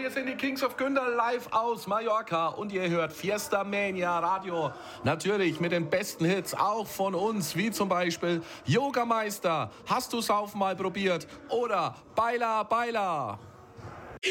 hier sind die Kings of Günder live aus Mallorca und ihr hört Fiesta Mania Radio. Natürlich mit den besten Hits, auch von uns, wie zum Beispiel Yogameister, Hast du Saufen mal probiert oder Baila Baila.